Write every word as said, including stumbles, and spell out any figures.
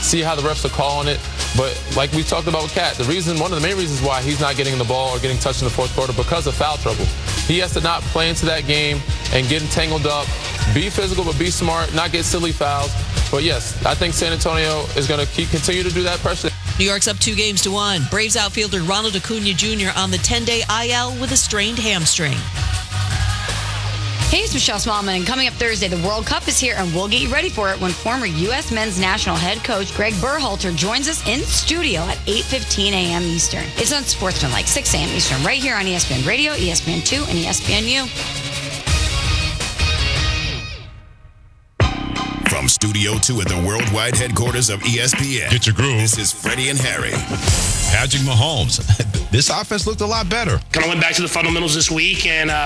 see how the refs are calling it. But like we talked about with Cat, the reason, one of the main reasons why he's not getting the ball or getting touched in the fourth quarter because of foul trouble. He has to not play into that game and get entangled up, be physical but be smart, not get silly fouls. But yes, I think San Antonio is going to keep continue to do that pressure. New York's up two games to one. Braves outfielder Ronald Acuna Junior on the ten-day I L with a strained hamstring. Hey, it's Michelle Smallman, and coming up Thursday, the World Cup is here, and we'll get you ready for it when former U S men's national head coach Greg Berhalter joins us in studio at eight fifteen a.m. Eastern. It's on Sportsmanlike, six a.m. Eastern, right here on E S P N Radio, E S P N two, and E S P N U. From Studio two at the worldwide headquarters of E S P N. Get your groove. This is Freddie and Harry. Patrick Mahomes. This offense looked a lot better. Kind of went back to the fundamentals this week, and uh,